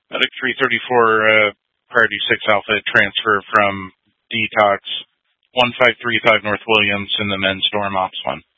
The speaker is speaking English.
Medic 334, Priority 6 Alpha, transfer from Detox 1535 North Williams in the men's dorm, Ops 1.